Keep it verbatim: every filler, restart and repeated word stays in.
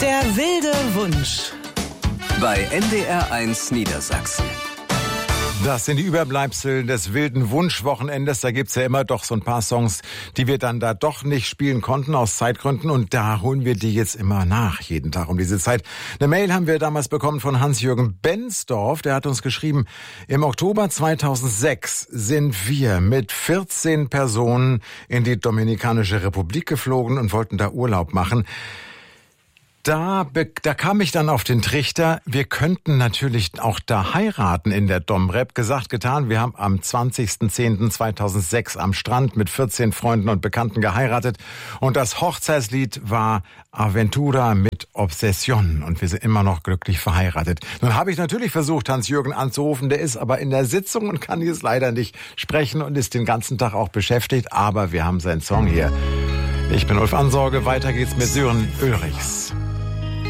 Der wilde Wunsch. Bei N D R eins Niedersachsen. Das sind die Überbleibsel des wilden Wunschwochenendes. Da gibt's ja immer doch so ein paar Songs, die wir dann da doch nicht spielen konnten aus Zeitgründen. Und da holen wir die jetzt immer nach, jeden Tag um diese Zeit. Eine Mail haben wir damals bekommen von Hans-Jürgen Bensdorf. Der hat uns geschrieben, im Oktober zweitausendsechs sind wir mit vierzehn Personen in die Dominikanische Republik geflogen und wollten da Urlaub machen. Da, da kam ich dann auf den Trichter, wir könnten natürlich auch da heiraten in der Domrep. Gesagt, getan, wir haben am zwanzigsten zehnten zweitausendsechs am Strand mit vierzehn Freunden und Bekannten geheiratet. Und das Hochzeitslied war Aventura mit Obsession. Und wir sind immer noch glücklich verheiratet. Nun habe ich natürlich versucht, Hans-Jürgen anzurufen. Der ist aber in der Sitzung und kann jetzt leider nicht sprechen und ist den ganzen Tag auch beschäftigt. Aber wir haben seinen Song hier. Ich bin Ulf Ansorge. Weiter geht's mit Sören Ulrichs.